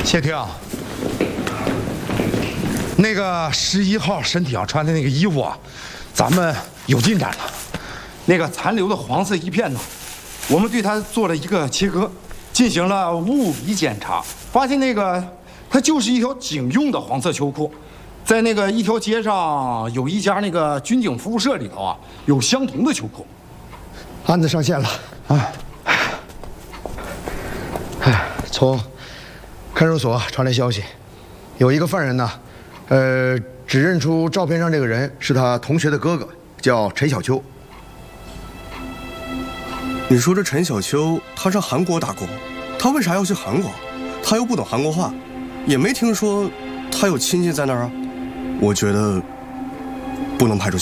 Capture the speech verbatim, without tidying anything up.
谢霆，那个十一号身体上穿的那个衣服啊，咱们有进展了。那个残留的黄色一片呢，我们对它做了一个切割，进行了物理检查，发现那个它就是一条警用的黄色秋裤，在那个一条街上有一家那个军警服务社里头啊，有相同的秋裤。 案子上线了啊！哎，从看守所传来消息，有一个犯人呢，呃，指认出照片上这个人是他同学的哥哥，叫陈小秋。 你说这陈小秋他上韩国打工，他为啥要去韩国？他又不懂韩国话，也没听说他有亲戚在那儿啊。我觉得不能排除。